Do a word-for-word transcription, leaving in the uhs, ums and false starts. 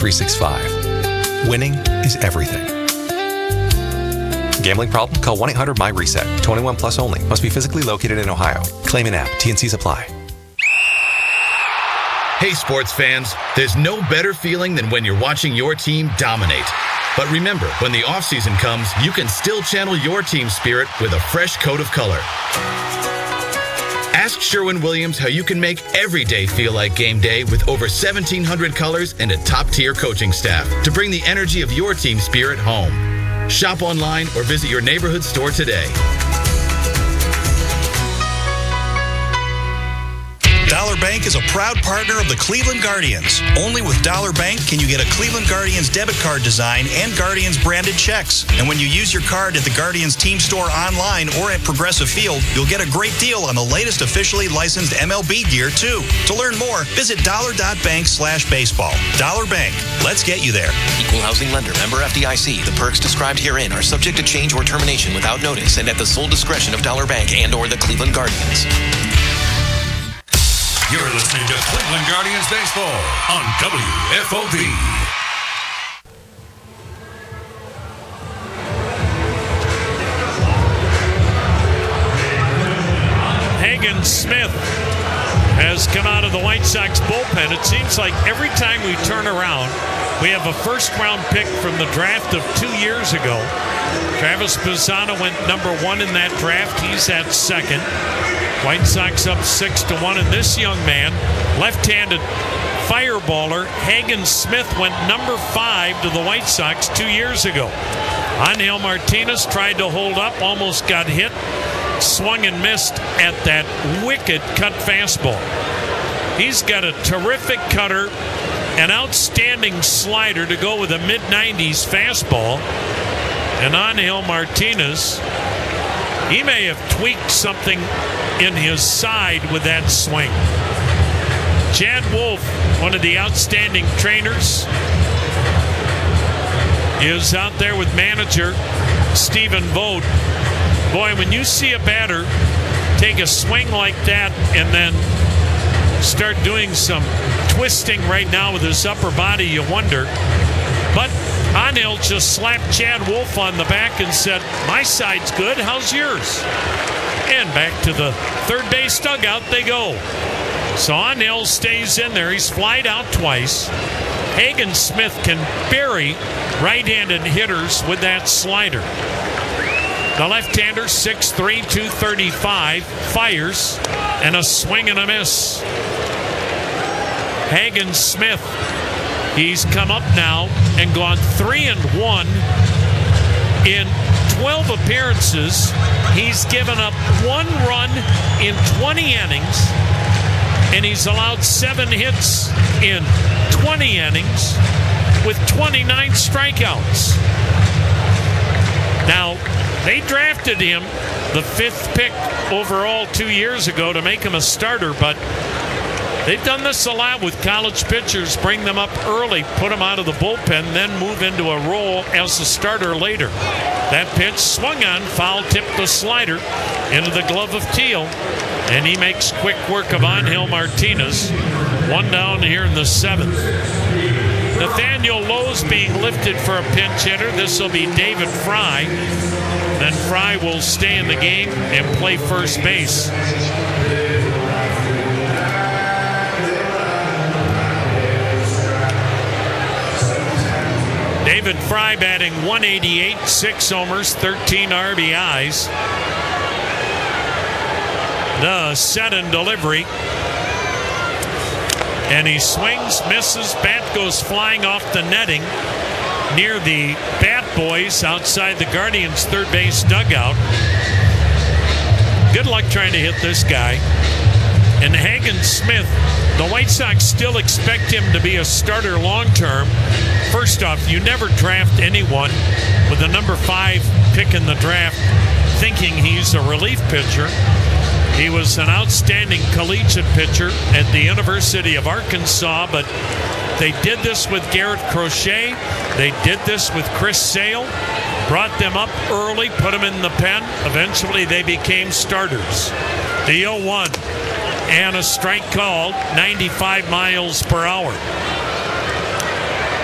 three sixty-five. Winning is everything. Gambling problem? Call one eight hundred my reset. twenty-one plus only. Must be physically located in Ohio. Claim in app. T N Cs apply. Hey, sports fans, there's no better feeling than when you're watching your team dominate. But remember, when the offseason comes, you can still channel your team spirit with a fresh coat of color. Ask Sherwin-Williams how you can make every day feel like game day with over seventeen hundred colors and a top-tier coaching staff to bring the energy of your team spirit home. Shop online or visit your neighborhood store today. Dollar Bank is a proud partner of the Cleveland Guardians. Only with Dollar Bank can you get a Cleveland Guardians debit card design and Guardians branded checks. And when you use your card at the Guardians team store online or at Progressive Field, you'll get a great deal on the latest officially licensed M L B gear, too. To learn more, visit dollar.bank slash baseball. Dollar Bank. Let's get you there. Equal housing lender. Member F D I C. The perks described herein are subject to change or termination without notice and at the sole discretion of Dollar Bank and or the Cleveland Guardians. You're listening to Cleveland Guardians Baseball on W F O D. Hagen Smith has come out of the White Sox bullpen. It seems like every time we turn around, we have a first-round pick from the draft of two years ago. Travis Pisano went number one in that draft. He's at second. White Sox up six to one, and this young man, left-handed fireballer Hagen Smith, went number five to the White Sox two years ago. Angel Martinez tried to hold up, almost got hit, swung and missed at that wicked cut fastball. He's got a terrific cutter, an outstanding slider to go with a mid nineties fastball, and Angel Martinez, he may have tweaked something in his side with that swing. Chad Wolf, one of the outstanding trainers, is out there with manager Stephen Vogt. Boy, when you see a batter take a swing like that and then start doing some twisting right now with his upper body, you wonder. But Angel just slapped Chad Wolf on the back and said, "My side's good, how's yours?" And back to the third base dugout they go. So Angel stays in there. He's flied out twice. Hagen Smith can bury right-handed hitters with that slider. The left-hander, six three, two thirty-five, fires, and a swing and a miss. Hagen Smith, he's come up now and gone three and one in twelve appearances. He's given up one run in twenty innings, and he's allowed seven hits in twenty innings with twenty-nine strikeouts. Now, they drafted him the fifth pick overall two years ago to make him a starter, but they've done this a lot with college pitchers. Bring them up early, put them out of the bullpen, then move into a role as a starter later. That pitch swung on, foul tipped the slider into the glove of Teal, and he makes quick work of Angel Martinez. One down here in the seventh. Nathaniel Lowe's being lifted for a pinch hitter. This will be David Fry. Then Fry will stay in the game and play first base. David Fry batting one eighty-eight, six homers, thirteen R B Is. The set and delivery. And he swings, misses, bat goes flying off the netting near the Bat Boys outside the Guardians' third base dugout. Good luck trying to hit this guy. And Hagen Smith, the White Sox still expect him to be a starter long term. First off, you never draft anyone with the number five pick in the draft thinking he's a relief pitcher. He was an outstanding collegiate pitcher at the University of Arkansas, but they did this with Garrett Crochet. They did this with Chris Sale. Brought them up early, put them in the pen. Eventually, they became starters. The oh one and a strike called, ninety-five miles per hour.